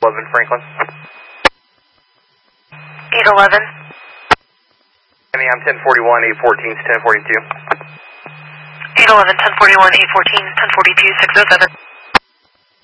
811 Franklin. 811. I'm 1041, 814 is 1042. 811, 1041, 814, 1042, 607.